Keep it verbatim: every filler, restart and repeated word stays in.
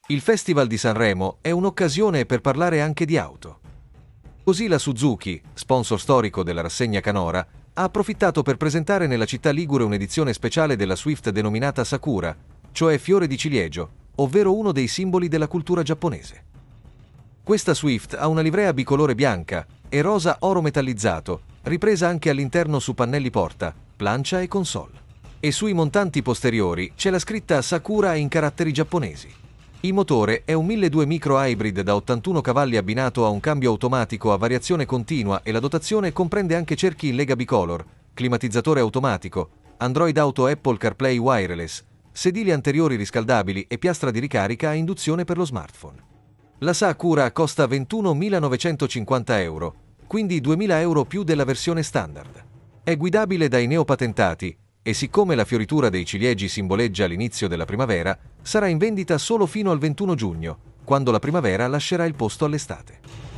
Il Festival di Sanremo è un'occasione per parlare anche di auto. Così la Suzuki, sponsor storico della rassegna canora, ha approfittato per presentare nella città ligure un'edizione speciale della Swift denominata Sakura, cioè fiore di ciliegio, ovvero uno dei simboli della cultura giapponese. Questa Swift ha una livrea bicolore bianca e rosa oro metallizzato, ripresa anche all'interno su pannelli porta, plancia e console. E sui montanti posteriori c'è la scritta Sakura in caratteri giapponesi. Il motore è un milleduecento micro hybrid da ottantuno cavalli abbinato a un cambio automatico a variazione continua e la dotazione comprende anche cerchi in lega bicolor, climatizzatore automatico, Android Auto, Apple CarPlay wireless, sedili anteriori riscaldabili e piastra di ricarica a induzione per lo smartphone. La Sakura costa ventunomilanovecentocinquanta euro, quindi duemila euro più della versione standard. È guidabile dai neopatentati e siccome la fioritura dei ciliegi simboleggia l'inizio della primavera, sarà in vendita solo fino al ventuno giugno, quando la primavera lascerà il posto all'estate.